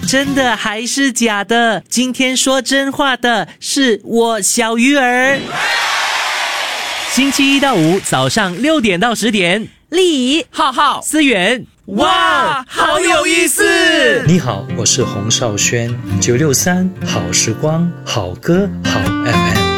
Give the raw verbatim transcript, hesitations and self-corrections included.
真的还是假的？今天说真话的是我小鱼儿。星期一到五早上六点到十点， 丽浩浩思源， 哇，好有意思！ 你好，我是洪少轩，九六三好时光，好歌好